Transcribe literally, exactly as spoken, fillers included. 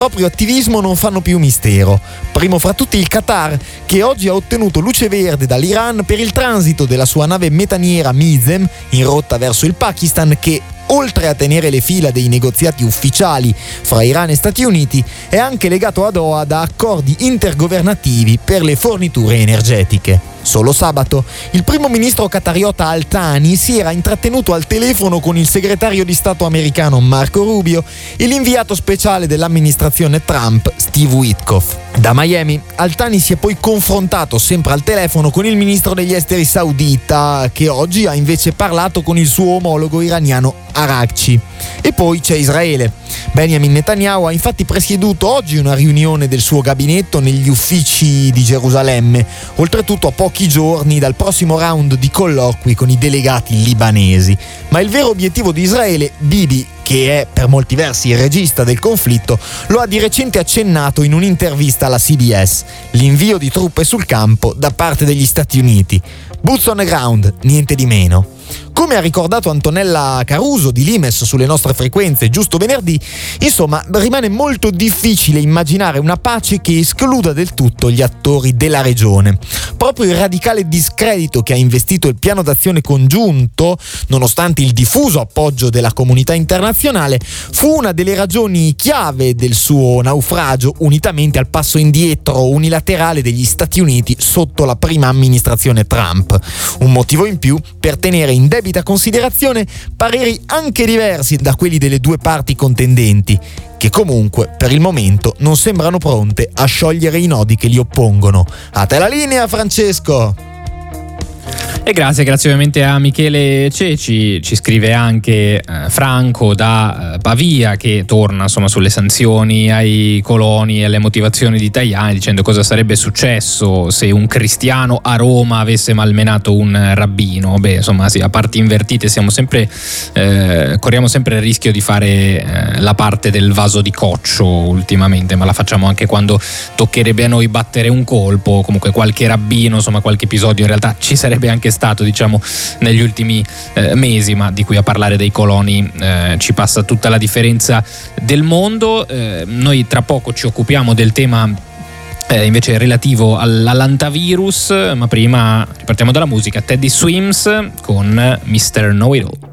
proprio attivismo non fanno più mistero. Primo fra tutti il Qatar, che oggi ha ottenuto luce verde dall'Iran per il transito della sua nave metaniera Mizem in rotta verso il Pakistan, che oltre a tenere le fila dei negoziati ufficiali fra Iran e Stati Uniti, è anche legato a Doha da accordi intergovernativi per le forniture energetiche. Solo sabato il primo ministro qatariota Al-Thani si era intrattenuto al telefono con il segretario di Stato americano Marco Rubio e l'inviato speciale dell'amministrazione Trump Steve Witkoff. Da Miami Al-Thani si è poi confrontato sempre al telefono con il ministro degli esteri saudita, che oggi ha invece parlato con il suo omologo iraniano Araghchi. E poi c'è Israele. Benjamin Netanyahu ha infatti presieduto oggi una riunione del suo gabinetto negli uffici di Gerusalemme, oltretutto a pochi giorni dal prossimo round di colloqui con i delegati libanesi. Ma il vero obiettivo di Israele, Bibi, che è per molti versi il regista del conflitto, lo ha di recente accennato in un'intervista alla C B S: l'invio di truppe sul campo da parte degli Stati Uniti. Boots on the ground, niente di meno. Come ha ricordato Antonella Caruso di Limes sulle nostre frequenze giusto venerdì, insomma, rimane molto difficile immaginare una pace che escluda del tutto gli attori della regione. Proprio il radicale discredito che ha investito il piano d'azione congiunto, nonostante il diffuso appoggio della comunità internazionale, fu una delle ragioni chiave del suo naufragio, unitamente al passo indietro unilaterale degli Stati Uniti sotto la prima amministrazione Trump. Un motivo in più per tenere in debita considerazione pareri anche diversi da quelli delle due parti contendenti, che comunque per il momento non sembrano pronte a sciogliere i nodi che li oppongono. A te la linea, Francesco! E grazie, grazie ovviamente a Michele Ceci. Ci scrive anche eh, Franco da eh, Pavia, che torna insomma sulle sanzioni ai coloni e alle motivazioni di Tajani, dicendo cosa sarebbe successo se un cristiano a Roma avesse malmenato un rabbino. Beh, insomma, sì, a parti invertite siamo sempre eh, corriamo sempre il rischio di fare eh, la parte del vaso di coccio ultimamente, ma la facciamo anche quando toccherebbe a noi battere un colpo. Comunque qualche rabbino, insomma qualche episodio in realtà ci sarebbe anche stato, diciamo, negli ultimi eh, mesi, ma di cui a parlare dei coloni eh, ci passa tutta la differenza del mondo. Eh, noi tra poco ci occupiamo del tema eh, invece relativo all'antavirus, ma prima ripartiamo dalla musica. Teddy Swims con mister Know It All.